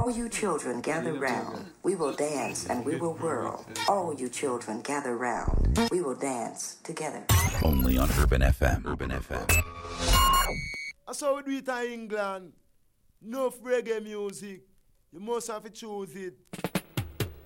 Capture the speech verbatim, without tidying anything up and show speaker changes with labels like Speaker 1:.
Speaker 1: All you children gather round. We will dance and we will whirl. All you children gather round. We will dance together.
Speaker 2: Only on Urban F M. Urban F M.
Speaker 3: That's how we do it in England. No reggae music. You must have to choose it.